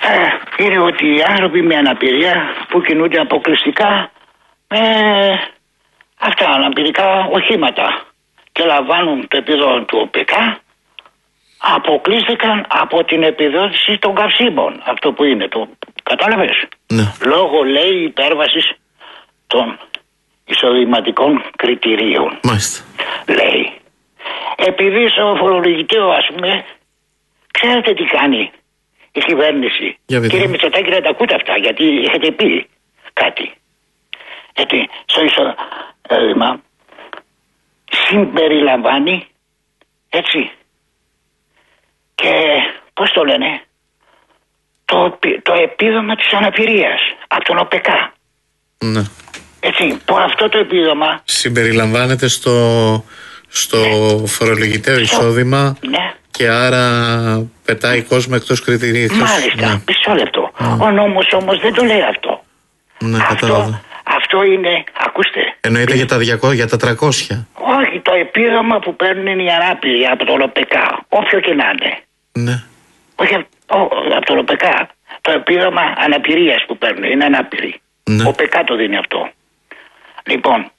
είναι ότι οι άνθρωποι με αναπηρία που κινούνται αποκλειστικά με αυτά αναπηρικά οχήματα και λαμβάνουν το επίδομα του ΟΠΕΚΑ, αποκλείστηκαν από την επιδότηση των καυσίμων. Αυτό που είναι το. Κατάλαβες? Ναι. Λόγω, λέει, υπέρβασης των εισοδηματικών κριτηρίων. Μάλιστα. Λέει. Επειδή στο φορολογητέο, ας πούμε, ξέρετε τι κάνει η κυβέρνηση? Κύριε Μητσοτάκη, να τα ακούτε αυτά, γιατί έχετε πει κάτι. Γιατί στο εισόδημα συμπεριλαμβάνει, έτσι, και πώς το λένε, το επίδομα της αναπηρίας από τον ΟΠΕΚΑ. Ναι. Έτσι, που αυτό το επίδομα συμπεριλαμβάνεται στο φορολογητέο εισόδημα, ναι, και άρα πετάει κόσμο εκτός κριτηρίου. Μάλιστα, ναι. Μισό λεπτό. Ναι. Ο νόμος όμως δεν το λέει αυτό. Ναι, αυτό είναι, ακούστε. Εννοείται για τα 200, για τα 300. Όχι, το επίδομα που παίρνουν οι ανάπηροι από τον ΟΠΕΚΑ, όποιο και να είναι. Ναι. Όχι από τον ΟΠΕΚΑ. Το επίδομα αναπηρίας που παίρνουν, είναι ανάπηροι. Ναι. Ο ΟΠΕΚΑ το δίνει αυτό. Λοιπόν,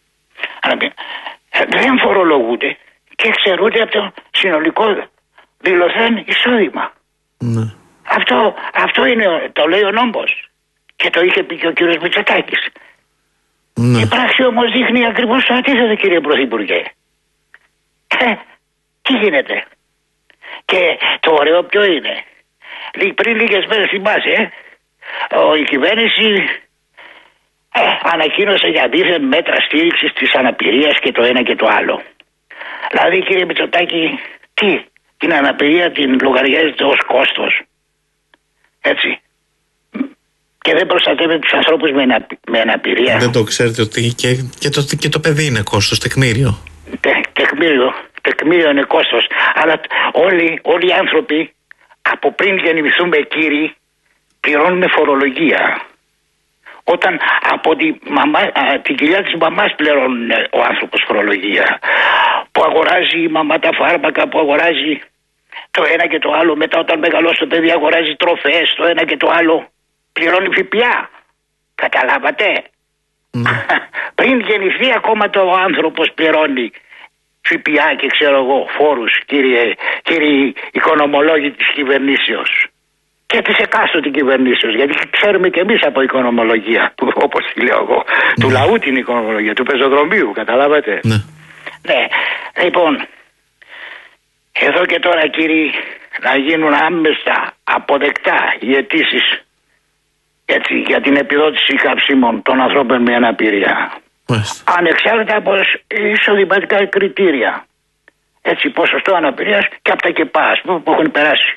δεν φορολογούνται και εξαιρούνται από το συνολικό δηλωθέν εισόδημα. Ναι. Αυτό είναι, το λέει ο νόμος. Και το είχε πει και ο κύριος Μητσοτάκης. Ναι. Η πράξη όμως δείχνει ακριβώς το αντίθετο, κύριε Πρωθυπουργέ. Τι γίνεται? Και το ωραίο ποιο είναι? Πριν λίγες μέρες, θυμάσαι, η κυβέρνηση ανακοίνωσε για δίθεν μέτρα στήριξης της αναπηρίας και το ένα και το άλλο. Δηλαδή, κύριε Μητσοτάκη, την αναπηρία την λογαριάζεται ως κόστος. Έτσι. Και δεν προστατεύει τους ανθρώπους με αναπηρία. Δεν το ξέρετε ότι και το παιδί είναι κόστος, τεκμήριο. Τεκμήριο είναι κόστος. Αλλά όλοι οι άνθρωποι από πριν γεννηθούμε, κύριοι, πληρώνουμε φορολογία. Όταν από την κοιλιά της μαμάς πληρώνουν ο άνθρωπος φορολογία. Που αγοράζει η μαμά τα φάρμακα, που αγοράζει το ένα και το άλλο. Μετά όταν μεγαλώσει το παιδί αγοράζει τροφές, το ένα και το άλλο. Πληρώνει ΦΠΑ. Καταλάβατε? Πριν γεννηθεί ακόμα το άνθρωπος πληρώνει ΦΠΑ και ξέρω εγώ φόρους, κύριοι οικονομολόγοι της κυβερνήσεως. Και της εκάστοτε κυβερνήσεως, γιατί ξέρουμε και εμείς από οικονομολογία, όπως τη λέω εγώ, του λαού την οικονομολογία, του πεζοδρομίου, καταλάβατε? Ναι. Λοιπόν, εδώ και τώρα, κύριοι, να γίνουν άμεσα αποδεκτά οι αιτήσεις, έτσι, για την επιδότηση καυσίμων των ανθρώπων με αναπηρία. Ανεξάρτητα από εισοδηματικά κριτήρια. Έτσι, ποσοστό αναπηρίας και από τα ΚΕΠΑ που έχουν περάσει.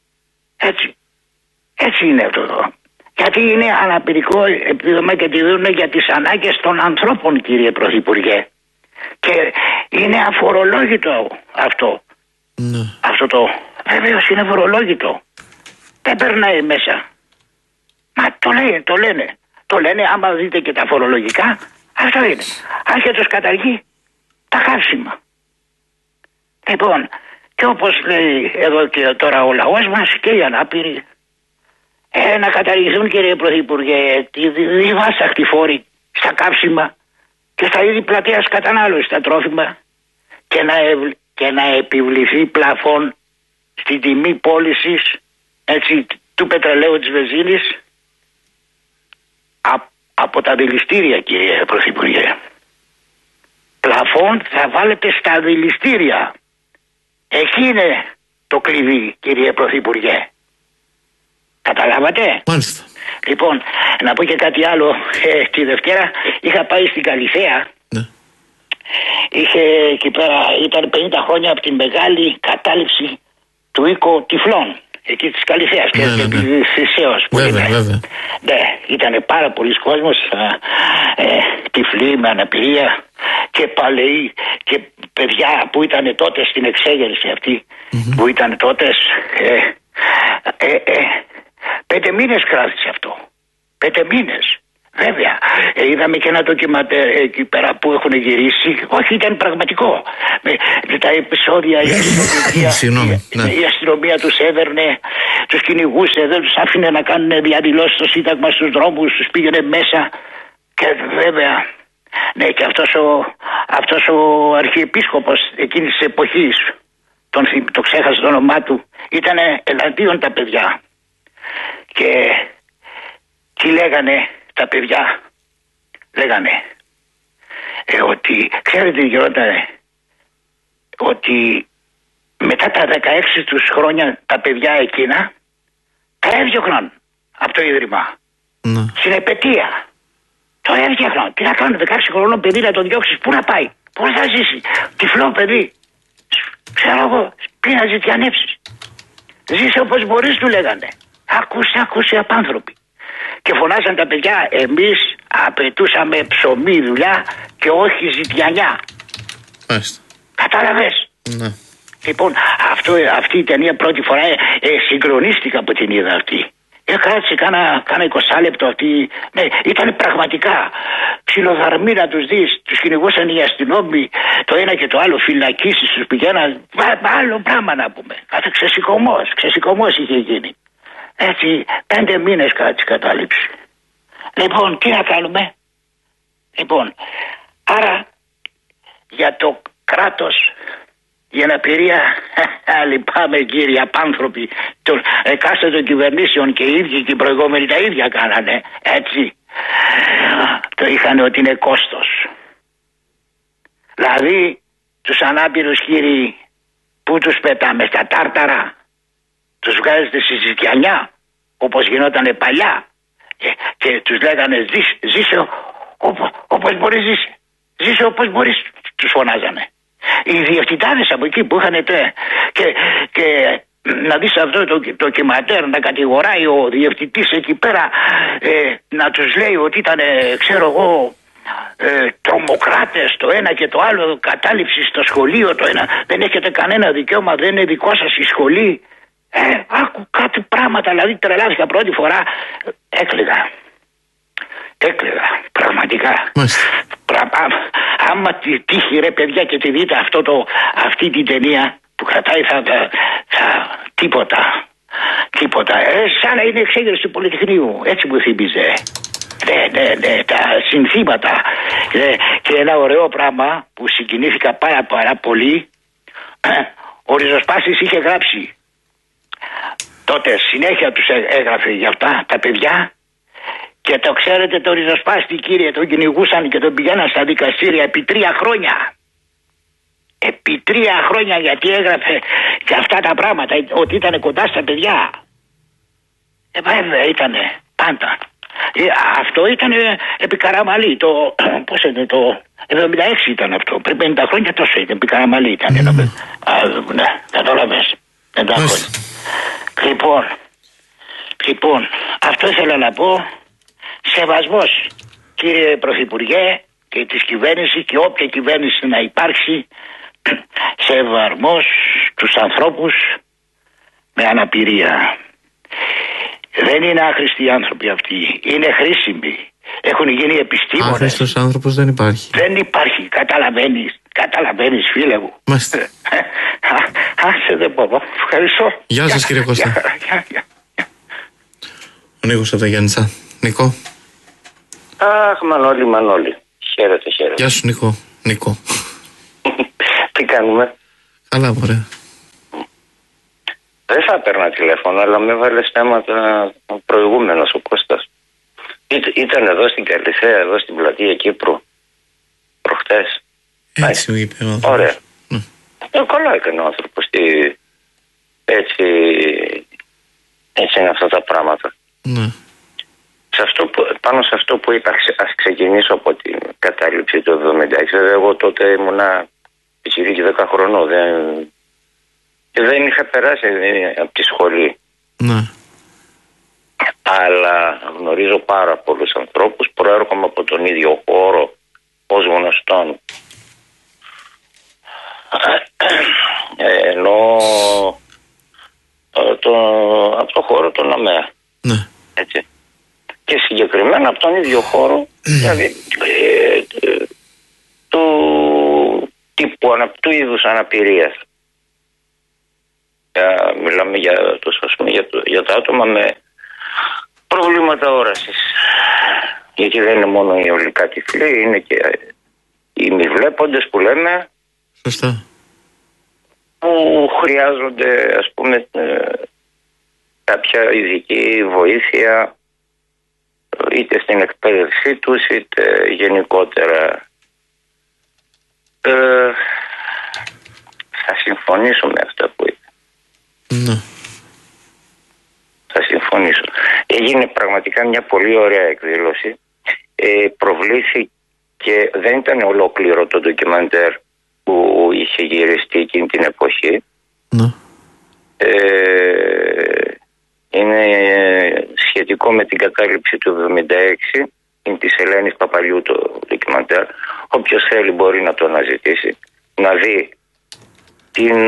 Έτσι είναι αυτό εδώ. Γιατί είναι αναπηρικό επίδομα και τη δίνουν για τις ανάγκες των ανθρώπων, κύριε Πρωθυπουργέ. Και είναι αφορολόγητο αυτό. Ναι. Αυτό το βεβαίως είναι αφορολόγητο. Δεν περνάει μέσα. Μα το λένε άμα δείτε και τα φορολογικά. Αυτό είναι. Άσχετος καταργεί τα καύσιμα. Λοιπόν, και όπως λέει εδώ και τώρα ο λαός μας και οι ανάπηροι, να καταργηθούν, κύριε Πρωθυπουργέ, τη δивάσταχτη φόρη στα καύσιμα και στα είδη πλατείας κατανάλωσης, στα τρόφιμα, και να επιβληθεί πλαφόν στην τιμή πώλησης, έτσι, του πετρελαίου, της βενζίνης από τα δηληστήρια, κύριε Πρωθυπουργέ. Πλαφόν θα βάλετε στα δηληστήρια. Εκεί είναι το κλειδί, κύριε Πρωθυπουργέ. Καταλάβατε? Μάλιστα. Λοιπόν, να πω και κάτι άλλο. Τη Δευτέρα είχα πάει στην Καλιθέα. Ναι. Είχε εκεί πέρα, ήταν 50 χρόνια από τη μεγάλη κατάληψη του οίκου τυφλών. Εκεί της Καλιθέας και Θησέως. Βέβαια. Ναι, ήταν πάρα πολλοί κόσμος, τυφλοί με αναπηρία και παλαιοί και παιδιά που ήταν τότε στην εξέγερση αυτή, που ήταν τότε 5 μήνες κράτησε αυτό. 5 μήνες. Βέβαια. Είδαμε και ένα ντοκιματέρ εκεί πέρα που έχουν γυρίσει. Όχι, ήταν πραγματικό. Με τα επεισόδια η αστυνομία τους έδερνε, τους κυνηγούσε, δεν τους άφηνε να κάνουν διαδηλώσεις στο Σύνταγμα, στους δρόμους, τους πήγαινε μέσα. Και βέβαια, ναι, και αυτός ο αρχιεπίσκοπος εκείνης της εποχής, το ξέχασα το όνομά του, ήταν εναντίον τα παιδιά. Και τι λέγανε τα παιδιά? Λέγανε ότι, ξέρετε τι γινότανε, ότι μετά τα 16 τους χρόνια τα παιδιά εκείνα τα έδιωχναν από το Ίδρυμα. Στην επετεία. Το έδιωχναν. Τι να κάνουν, 16 χρονών παιδί να το διώξεις, πού να πάει, πώς θα ζήσει? Τυφλό παιδί. Ξέρω εγώ, τι να ζητιανεύσεις. Ζήσε όπως μπορείς, του λέγανε. Άκουσε απάνθρωποι. Και φωνάζαν τα παιδιά, εμείς απαιτούσαμε ψωμί, δουλειά και όχι ζητιανιά. Κατάλαβες? Ναι. Λοιπόν, αυτή η ταινία πρώτη φορά συγκλονίστηκα που την είδα αυτή. Κράτησε κάνα 20 λεπτό αυτή. Ναι, ήταν πραγματικά ψιλοδαρμή να τους δεις. Τους κυνηγούσαν οι αστυνόμοι, το ένα και το άλλο, φυλακίσεις τους πηγαίναν. Άλλο πράγμα να πούμε. Κάθε ξεσηκωμός είχε γίνει. Έτσι, 5 μήνες κάτσε κατάληψη. Λοιπόν, τι να κάνουμε? Λοιπόν, άρα για το κράτος, η αναπηρία, λυπάμαι κύριοι απάνθρωποι, των εκάστοτε κυβερνήσεων, και οι ίδιοι και οι προηγούμενοι τα ίδια κάνανε, έτσι. Το είχαν ότι είναι κόστος. Δηλαδή, τους ανάπηρους κύριοι, που τους πετάμε στα τάρταρα? Τους βγάζετε στη ζητιανιά, όπως γινότανε παλιά, και τους λέγανε ζήσε όπως μπορείς, ζήσε όπως μπορείς, τους φωνάζανε. Οι διευθυντάδες από εκεί που είχαν και να δεις αυτό το ντοκιματέρ, να κατηγοράει ο διευθυντής εκεί πέρα, να τους λέει ότι ήταν, ξέρω εγώ, τρομοκράτες το ένα και το άλλο, κατάληψη στο σχολείο το ένα, δεν έχετε κανένα δικαίωμα, δεν είναι δικό σας η σχολή. Άκου κάτι πράγματα, δηλαδή τρελάθηκα πρώτη φορά, έκλαιγα πραγματικά. Άμα τύχει ρε παιδιά και τη δείτε αυτή την ταινία που κρατάει, τίποτα, σαν να είναι εξέγερση του Πολυτεχνείου, έτσι μου θύμιζε. Ναι, τα συνθήματα. Και ένα ωραίο πράγμα που συγκινήθηκα πάρα πολύ, ο Ριζοσπάστης είχε γράψει τότε, συνέχεια τους έγραφε για αυτά τα παιδιά, και το ξέρετε το Ριζοσπάστη κύριε, τον κυνηγούσαν και τον πηγαίναν στα δικαστήρια επί 3 χρόνια. Επί 3 χρόνια, γιατί έγραφε και αυτά τα πράγματα, ότι ήταν κοντά στα παιδιά. Βέβαια ήτανε πάντα. Αυτό ήταν επί Καραμαλή, πώς είναι, το 76 ήταν αυτό, πριν 50 χρόνια τόσο ήταν, επί Καραμαλή ήταν. Ναι, κατάλαβες, 50 χρόνια. Λοιπόν, αυτό ήθελα να πω. Σεβασμός κύριε Πρωθυπουργέ και της κυβέρνησης, και όποια κυβέρνηση να υπάρξει, σεβασμός στους ανθρώπους με αναπηρία. Δεν είναι άχρηστοι άνθρωποι αυτοί, είναι χρήσιμοι. Έχουν γίνει επιστήμονες. Άχρηστος άνθρωπος δεν υπάρχει. Δεν υπάρχει, καταλαβαίνεις φίλε μου. Μάστε. Άσε, δεν μπορώ. Ευχαριστώ. Γεια σας κύριε Κώστα. Ο Νίκος από τα Γιάννητσα. Νίκο. Αχ, Μανώλη. Χαίρετε. Γεια σου Νίκο. Τι κάνουμε? Καλά, ωραία. Δεν θα έπαιρνα τηλέφωνο, αλλά με έβαλες θέματα προηγούμενος ο Κώστας. Ήταν εδώ στην Καλυθέα, εδώ στην πλατεία Κύπρου, προχτές. Έτσι μου είπε ο άνθρωπος. Ωραία. Καλά έκανε ο άνθρωπος. Έτσι είναι αυτά τα πράγματα. Ναι. Πάνω σε αυτό που είπα, ας ξεκινήσω από την κατάληψη του 76. Εγώ τότε ήμουνα πιτσιρίκι 10 χρονών. Δεν είχα περάσει από τη σχολή. Ναι. Αλλά γνωρίζω πάρα πολλούς ανθρώπους, προέρχομαι από τον ίδιο χώρο ως γνωστόν. Ενώ από το χώρο των ΑΜΕΑ. Ναι. Έτσι. και συγκεκριμένα από τον ίδιο χώρο, δηλαδή του είδους αναπηρίας. Μιλάμε για τα άτομα με προβλήματα όρασης. Γιατί δεν είναι μόνο οι ολικά τυφλοί, είναι και οι μη βλέποντες που λέμε. Σωστά. Που χρειάζονται, ας πούμε, κάποια ειδική βοήθεια, είτε στην εκπαίδευσή τους είτε γενικότερα. Θα συμφωνήσω με αυτά που είπε. Ναι. Θα συμφωνήσω. Έγινε πραγματικά μια πολύ ωραία εκδήλωση. Προβλήθηκε, δεν ήταν ολόκληρο το ντοκιμαντέρ που είχε γυριστεί εκείνη την εποχή. Ναι. Είναι σχετικό με την κατάληψη του 1976. Είναι της Ελένης Παπαλιού το ντοκιμαντέρ. Όποιος θέλει μπορεί να το αναζητήσει, να δει την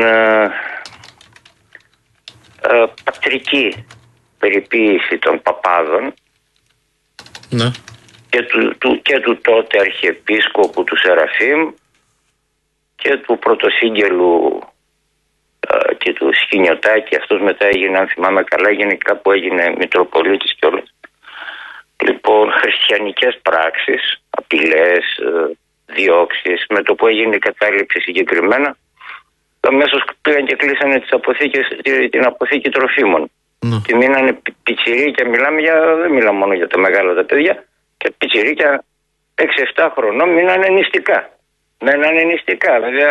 πατρική περιποίηση των παπάδων. Ναι. Και του τότε αρχιεπίσκοπου του Σεραφείμ και του πρωτοσύγγελου και του Σχοινιωτάκη. Αυτός μετά έγινε, αν θυμάμαι καλά, γενικά που έγινε Μητροπολίτης κιόλας. Λοιπόν, χριστιανικές πράξεις, απειλές, διώξεις. Με το που έγινε η κατάληψη συγκεκριμένα, αμέσως πήγαν και κλείσανε την αποθήκη τροφίμων. Και μείνανε πιτσιρίκια, δεν μιλάμε μόνο για τα μεγάλα τα παιδιά, και πιτσιρίκια 6-7 χρονών μείνανε νηστικά. Μένανε νηστικά. Βέβαια,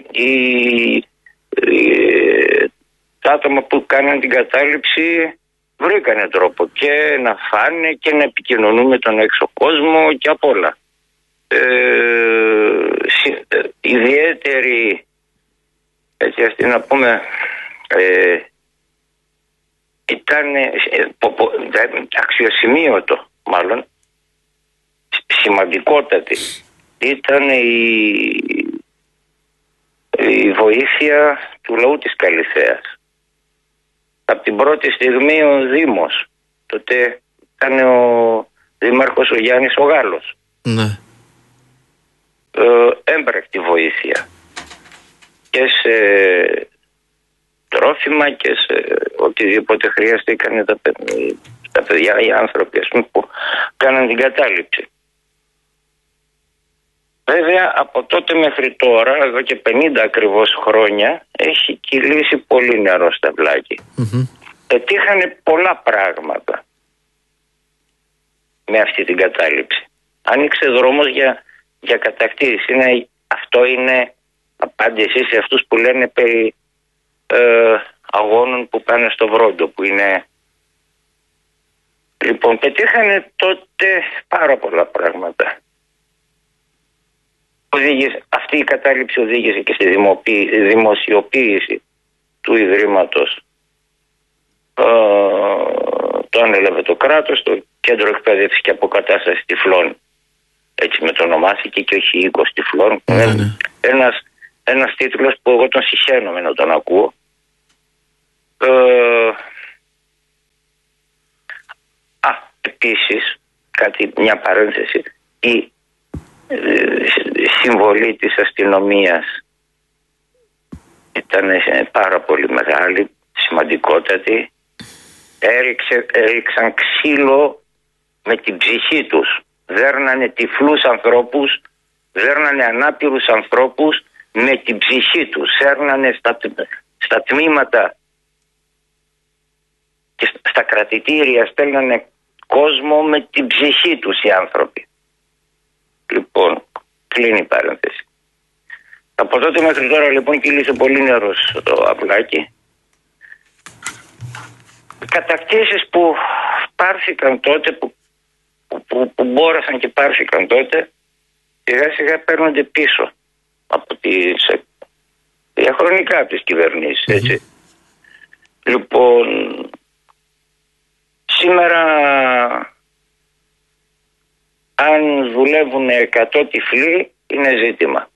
τα άτομα που κάναν την κατάληψη βρήκανε τρόπο και να φάνε και να επικοινωνούν με τον έξω κόσμο και απ' όλα. Ιδιαίτερη, έτσι ας την να πούμε, ήταν αξιοσημείωτο, μάλλον σημαντικότατη ήταν η βοήθεια του λαού της Καλιθέας. Από την πρώτη στιγμή ο Δήμος, τότε ήταν ο Δήμαρχος ο Γιάννης ο Γάλλος, ναι, έμπρακτη βοήθεια και σε τρόφιμα και σε οτιδήποτε χρειαστήκαν τα παιδιά, οι άνθρωποι, ας πούμε, που κάναν την κατάληψη. Βέβαια, από τότε μέχρι τώρα, εδώ και 50 ακριβώς χρόνια, έχει κυλήσει πολύ νερό στα βλάκη. Πετύχανε πολλά πράγματα με αυτή την κατάληψη. Άνοιξε δρόμος για κατακτήσεις. Αυτό είναι απάντηση σε αυτούς που λένε περί αγώνων που πάνε στο Βρόντο, που είναι... Λοιπόν, πετύχανε τότε πάρα πολλά πράγματα. Αυτή η κατάληψη οδήγησε και στη δημοσιοποίηση του Ιδρύματος. Το ανέλαβε το κράτος, το Κέντρο Εκπαίδευσης και Αποκατάστασης Τυφλών. Έτσι μετονομάστηκε, και όχι οίκος τυφλών. Ένας τίτλος που εγώ τον συχαίνομαι να τον ακούω. Επίσης, μια παρένθεση, η συμβολή της αστυνομίας ήταν πάρα πολύ μεγάλη, σημαντικότατη. Έριξαν ξύλο με την ψυχή τους. Δέρνανε τυφλούς ανθρώπους, δέρνανε ανάπηρους ανθρώπους με την ψυχή τους. Έρνανε στα τμήματα και στα κρατητήρια, στέλνανε κόσμο με την ψυχή τους οι άνθρωποι. Λοιπόν, κλείνει η παρένθεση. Από τότε μέχρι τώρα λοιπόν κύλησε πολύ νερό στο αυλάκι. Κατακτήσεις που πάρθηκαν τότε, που μπόρεσαν και πάρθηκαν τότε, σιγά σιγά παίρνονται πίσω από διαχρονικά από τις κυβερνήσεις, έτσι. Λοιπόν, σήμερα αν δουλεύουν 100 τυφλοί είναι ζήτημα.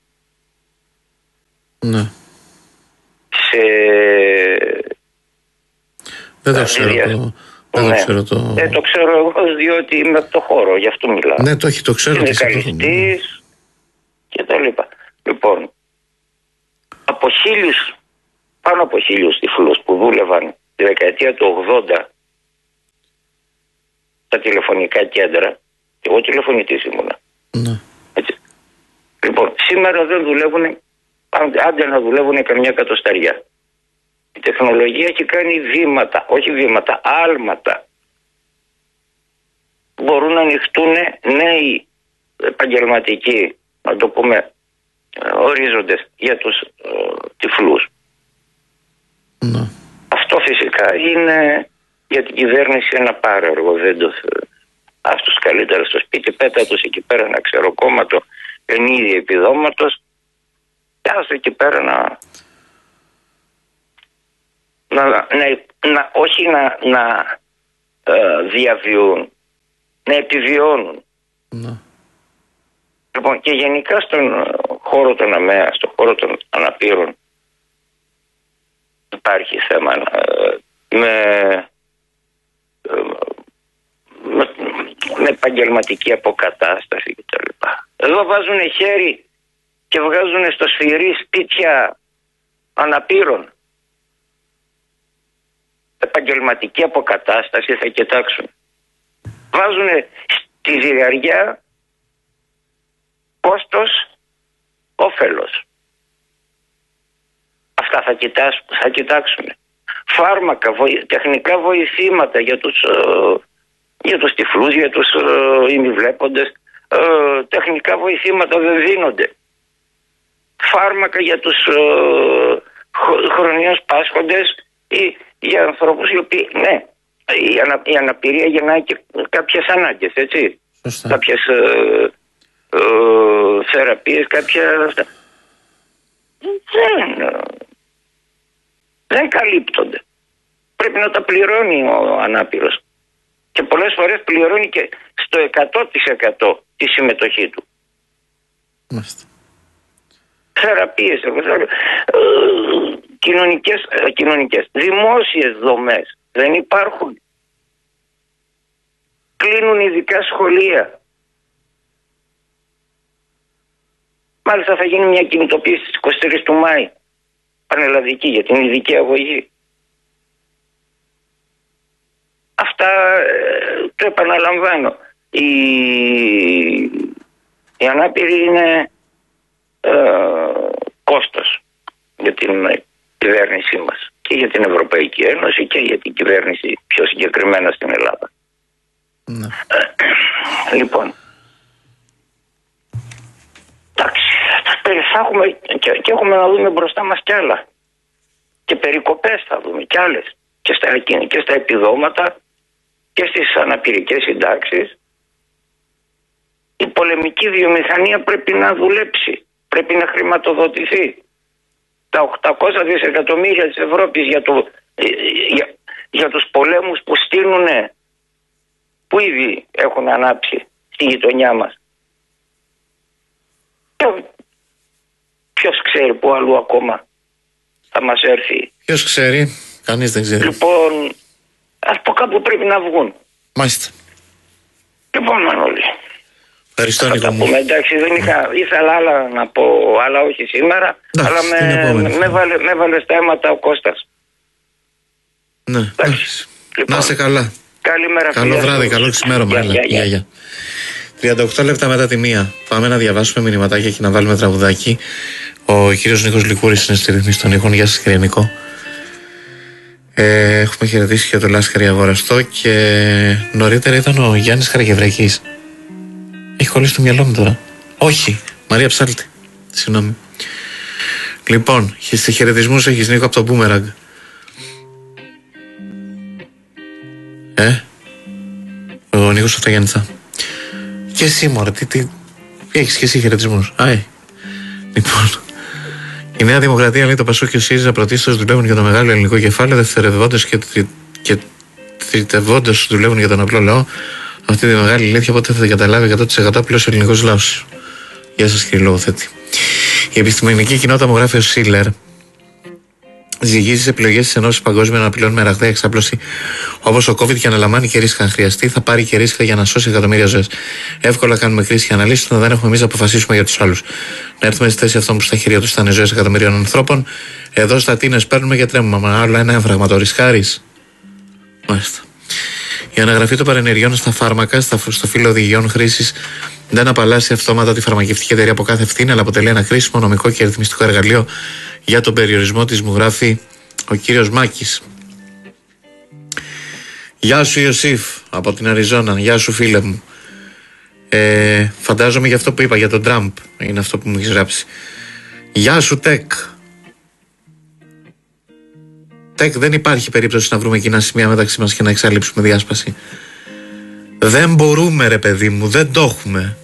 Ναι. Δεν το ξέρω Δεν ναι. ξέρω το... Το ξέρω εγώ διότι είμαι από το χώρο, γι' αυτό μιλάω. Ναι, το ξέρω. Είναι καλυστής και τα λοιπά. Λοιπόν, πάνω από 1.000 τυφλούς που δούλευαν τη δεκαετία του 80 στα τηλεφωνικά κέντρα, και εγώ τηλεφωνητής ήμουνα. Ναι. Έτσι. Λοιπόν, σήμερα δεν δουλεύουν, άντε να δουλεύουν καμιά εκατοσταριά. Η τεχνολογία έχει κάνει βήματα, όχι βήματα, άλματα. Μπορούν να ανοιχτούν νέοι επαγγελματικοί, να το πούμε, ορίζοντες για τους τυφλούς. Ναι. Αυτό φυσικά είναι για την κυβέρνηση ένα πάρεργο. Δεν το αυτούς καλύτερα στο σπίτι, πέτα τους εκεί πέρα ένα ξεροκόμματο ενίδια επιδόματος και άστο εκεί πέρα όχι να διαβιούν, να επιβιώνουν. Ναι. Λοιπόν, και γενικά στον χώρο των ΑΜΕΑ, στον χώρο των αναπήρων υπάρχει θέμα με επαγγελματική αποκατάσταση κτλ. Εδώ βάζουν χέρι και βγάζουν στο σφυρί σπίτια αναπήρων. Επαγγελματική αποκατάσταση θα κοιτάξουν. Βάζουν στη ζυγαριά κόστος όφελος. Αυτά θα κοιτάξουν. Φάρμακα, τεχνικά βοηθήματα για τους τυφλούς, για τους ημιβλέποντες. Τεχνικά βοηθήματα δεν δίνονται. Φάρμακα για τους χρονίως πάσχοντες ή για ανθρώπους οι οποίοι, ναι, η αναπηρία γεννάει και κάποιες ανάγκες, έτσι. Σωστά. Κάποιες θεραπείες, δεν καλύπτονται. Πρέπει να τα πληρώνει ο ανάπηρος. Και πολλές φορές πληρώνει και στο 100% τη συμμετοχή του. Μάλιστα. Θεραπείες, κοινωνικές, δημόσιες δομές δεν υπάρχουν. Κλείνουν ειδικά σχολεία. Μάλιστα θα γίνει μια κινητοποίηση στις 23 του Μάη, πανελλαδική, για την ειδική αγωγή. Αυτά το επαναλαμβάνω. Οι ανάπηροι είναι κόστος για την κυβέρνησή μας και για την Ευρωπαϊκή Ένωση και για την κυβέρνηση πιο συγκεκριμένα στην Ελλάδα. Ναι. Λοιπόν, εντάξει, θα έχουμε και έχουμε να δούμε μπροστά μας κι άλλα. Και περικοπές θα δούμε κι άλλες. Και στα επιδόματα και στις αναπηρικές συντάξεις. Η πολεμική βιομηχανία πρέπει να δουλέψει. Πρέπει να χρηματοδοτηθεί. Τα 800 δισεκατομμύρια της Ευρώπης για τους πολέμους που στείλουν, που ήδη έχουν ανάψει στη γειτονιά μας. Ποιος ξέρει που αλλού ακόμα θα μας έρθει. Ποιος ξέρει, κανείς δεν ξέρει. Λοιπόν, από κάπου πρέπει να βγουν. Μάλιστα. Λοιπόν, Μανώλη, Ευχαριστώ, θα Νίκο τα μου. πούμε, εντάξει, ήθελα άλλα να πω, αλλά όχι σήμερα. Εντάξει, αλλά με έβαλε στα αίματα ο Κώστας. Ναι, εντάξει. Λοιπόν, Να είσαι καλά. Καλημέρα. Καλό βράδυ, καλό ξημέρωμα. Γεια. 38 λεπτά μετά τη 1. Πάμε να διαβάσουμε μηνυματάκια και να βάλουμε τραγουδάκι. Ο κύριος Νίκος Λικούρης είναι στη ρυθμίση των ήχων. Γεια σας, κύριε Νικό. Έχουμε χαιρετήσει και το Λάσκαρη Αγοραστό και νωρίτερα ήταν ο Γιάννης Χαραγευρακής. Έχει κολλήσει το μυαλό μου τώρα. Όχι, Μαρία Ψάλτη. Συγγνώμη. Λοιπόν, χαιρετισμούς έχεις, Νίκο, από το Μπούμεραγκ. Ο Νίκος από τα Γιάννητσά. Και εσύ, μωρέ, τι έχεις και εσύ χαιρετισμούς. Λοιπόν, η Νέα Δημοκρατία, λέει, το Πασόκ και ο ΣΥΡΙΖΑ πρωτίστως δουλεύουν για το μεγάλο ελληνικό κεφάλαιο, δευτερευόντως και τριτευόντως δουλεύουν για τον απλό λαό. Αυτή τη μεγάλη αλήθεια πότε θα την καταλάβει 100% πλέον ο ελληνικός λαός. Γεια σας, κύριε λογοθέτη. Η επιστημονική κοινότητα, μου γράφει ο Σίλερ, ζυγίζει επιλογές της Ενώσης Παγκόσμια να πληρώνει με ραγδαία εξάπλωση όπως ο COVID και αναλαμβάνει και ρίσκα. Αν χρειαστεί, θα πάρει και ρίσκα για να σώσει εκατομμύρια ζωές. Εύκολα κάνουμε κρίση και αναλύσεις όταν δεν έχουμε εμείς να αποφασίσουμε για τους άλλους. Να έρθουμε στη θέση αυτών που στα χέρια τους θα είναι ζωές εκατομμυρίων ανθρώπων. Εδώ στα Τίνες παίρνουμε και τρέμουμε. Άλλο ένα έμφραγμα το ρισκάρεις. Μάλιστα. Η αναγραφή των παρενεργειών στα φάρμακα, στο φύλλο οδηγιών χρήσης, δεν απαλλάσσει αυτόματα τη φαρμακευτική εταιρεία από κάθε ευθύνη, αλλά αποτελεί ένα κρίσιμο νομικό και ρυθμιστικό εργαλείο για τον περιορισμό της, μου γράφει ο κύριος Μάκης. Γεια σου Ιωσήφ από την Αριζόνα, γεια σου φίλε μου. Φαντάζομαι για αυτό που είπα για τον Τραμπ, είναι αυτό που μου έχεις γράψει. Γεια σου Τεκ. Τεκ, δεν υπάρχει περίπτωση να βρούμε κοινά σημεία μεταξύ μας και να εξαλείψουμε διάσπαση. Δεν μπορούμε ρε παιδί μου, δεν το έχουμε.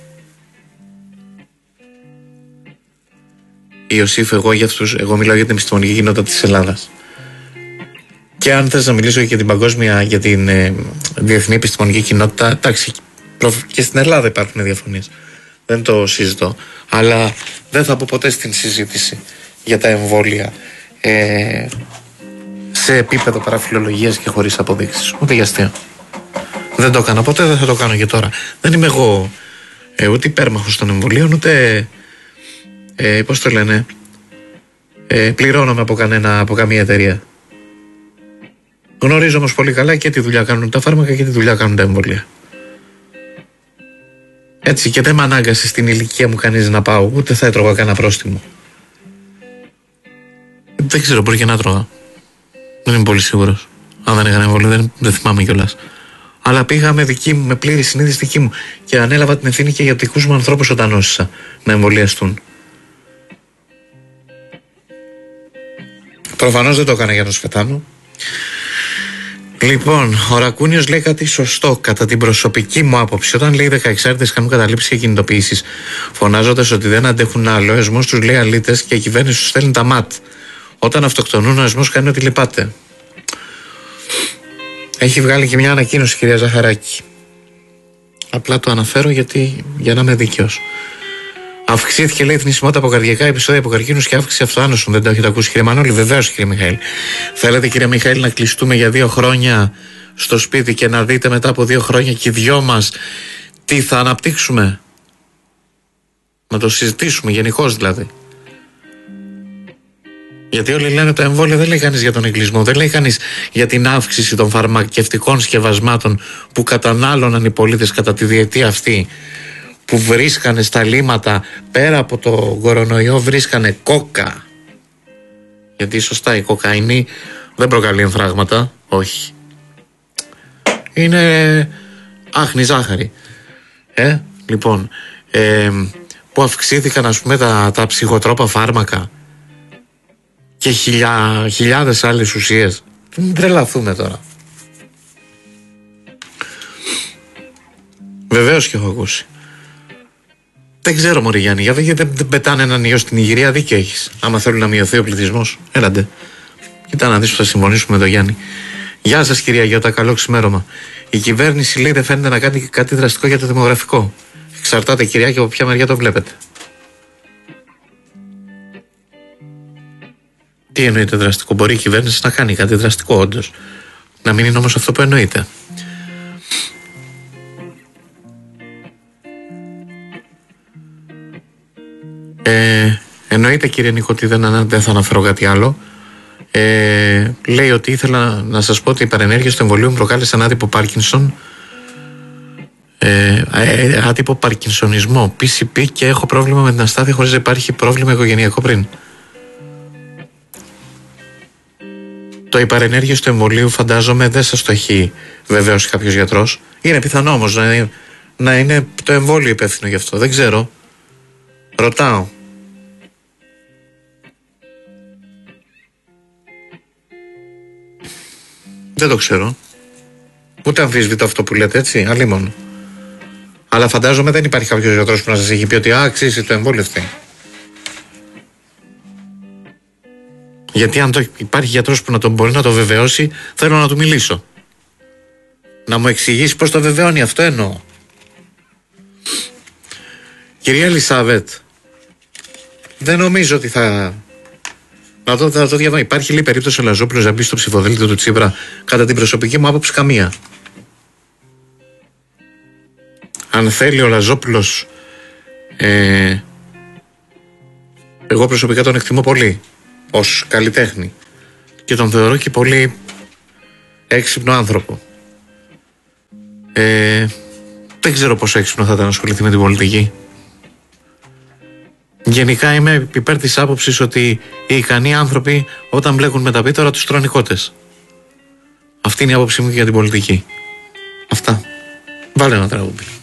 Ιωσήφ, εγώ μιλάω για την επιστημονική κοινότητα της Ελλάδας. Και αν θες να μιλήσω για την παγκόσμια, για την διεθνή επιστημονική κοινότητα, εντάξει, και στην Ελλάδα υπάρχουν διαφωνίες. Δεν το συζητώ. Αλλά δεν θα πω ποτέ στην συζήτηση για τα εμβόλια σε επίπεδο παραφιλολογίας και χωρίς αποδείξεις. Ούτε για αστείο. Δεν το έκανα ποτέ, δεν θα το κάνω και τώρα. Δεν είμαι εγώ ούτε υπέρμαχος των εμβολίων, ούτε πώς το λένε, πληρώνομαι από καμία εταιρεία. Γνωρίζω όμως πολύ καλά και τι δουλειά κάνουν τα φάρμακα και τι δουλειά κάνουν τα εμβόλια. Έτσι, και δεν με ανάγκασε στην ηλικία μου κανείς να πάω, ούτε θα έτρωγα κανένα πρόστιμο. Δεν ξέρω, μπορεί και να τρώγα. Δεν είμαι πολύ σίγουρος. Αν δεν έκανα εμβόλιο, δεν θυμάμαι κιόλας. Αλλά πήγα με δική μου, με πλήρη συνείδηση δική μου και ανέλαβα την ευθύνη και για δικούς μου ανθρώπους όταν νόσησα να εμβολιαστούν. Προφανώς δεν το έκανα για να σφετάνω. Λοιπόν, ο Ρακούνιος λέει κάτι σωστό. Κατά την προσωπική μου άποψη, όταν λέει 16άριδες κάνουν καταλήψεις και κινητοποιήσεις, φωνάζοντας ότι δεν αντέχουν άλλο, ο εσμός τους λέει αλήτες και η κυβέρνηση τους στέλνει τα ΜΑΤ. Όταν αυτοκτονούν, ο εσμός κάνει ότι λυπάται. Έχει βγάλει και μια ανακοίνωση η κυρία Ζαχαράκη. Απλά το αναφέρω για να είμαι δίκαιος. Αυξήθηκε, λέει, η θνησιμότητα από καρδιακά επεισόδια από καρκίνους και αύξηση αυτοάνωσων. Δεν το έχετε ακούσει, κύριε Μανώλη? Βεβαίως, κύριε Μιχαήλ. Θέλετε, κύριε Μιχαήλ, να κλειστούμε για 2 χρόνια στο σπίτι και να δείτε μετά από 2 χρόνια και οι δυο μας τι θα αναπτύξουμε? Να το συζητήσουμε γενικώς δηλαδή. Γιατί όλοι λένε τα εμβόλια, δεν λέει κανείς για τον εγκλισμό, δεν λέει κανείς για την αύξηση των φαρμακευτικών σκευασμάτων που κατανάλωναν οι πολίτες κατά τη διετία αυτή, που βρίσκανε στα λίμματα, πέρα από το κορονοϊό βρίσκανε κόκα. Γιατί σωστά η κοκαίνη δεν προκαλεί εμφράγματα, όχι. Είναι άχνη ζάχαρη. Λοιπόν, που αυξήθηκαν, ας πούμε, τα ψυχοτρόπα φάρμακα και χιλιάδες άλλες ουσίες. Μην τρελαθούμε τώρα. Βεβαίως και έχω ακούσει. Δεν ξέρω, μωρή Γιάννη, γιατί δεν πετάνε έναν ιό στην Ιγυρία, δίκιο έχεις. Άμα θέλουν να μειωθεί ο πληθυσμός, έλαντε. Κοίτα να δεις που θα συμφωνήσουμε με τον Γιάννη. Γεια σας, κυρία Γιώτα, καλό ξημέρωμα. Η κυβέρνηση, λέει, δεν φαίνεται να κάνει κάτι δραστικό για το δημογραφικό. Εξαρτάται, κυρία, και από ποια μεριά το βλέπετε. Τι εννοείται δραστικό? Μπορεί η κυβέρνηση να κάνει κάτι δραστικό, όντως. Να μην είναι όμως αυτό που εννοείται. Εννοείται, κύριε Νίκο, ότι δεν θα αναφέρω κάτι άλλο. Λέει ότι ήθελα να σας πω ότι οι παρενέργειες του εμβολίου μου προκάλεσαν άτυπο Πάρκινσον, άτυπο παρκινσονισμό, PCP, και έχω πρόβλημα με την αστάθεια χωρίς να υπάρχει πρόβλημα οικογενειακό πριν. Το οι παρενέργειες του εμβολίου, φαντάζομαι, δεν σας το έχει βεβαίωσει κάποιος γιατρός. Είναι πιθανό όμως να είναι το εμβόλιο υπεύθυνο γι' αυτό. Δεν ξέρω. Ρωτάω. Δεν το ξέρω. Ούτε αμφισβητώ αυτό που λέτε, έτσι, αλλήμον. Αλλά φαντάζομαι δεν υπάρχει κάποιος γιατρός που να σας έχει πει ότι αξίζει το εμβόλιο αυτή. Γιατί αν υπάρχει γιατρός που να τον μπορεί να το βεβαιώσει, θέλω να του μιλήσω. Να μου εξηγήσει πώς το βεβαιώνει, αυτό εννοώ. Κυρία Ελισάβετ, δεν νομίζω ότι θα Να το διαβάσω. Υπάρχει λίγη περίπτωση ο Λαζόπουλος να μπει στο ψηφοδέλτιο του Τσίπρα? Κατά την προσωπική μου άποψη, καμία. Αν θέλει ο Λαζόπουλος, εγώ προσωπικά τον εκτιμώ πολύ ως καλλιτέχνη και τον θεωρώ και πολύ έξυπνο άνθρωπο. Δεν ξέρω πόσο έξυπνο θα ήταν να ασχοληθεί με την πολιτική. Γενικά είμαι υπέρ της άποψης ότι οι ικανοί άνθρωποι όταν μπλέκουν με τα πίτωρα τους τρώνε κότες. Αυτή είναι η άποψή μου για την πολιτική. Αυτά. Βάλε ένα τραγούδι.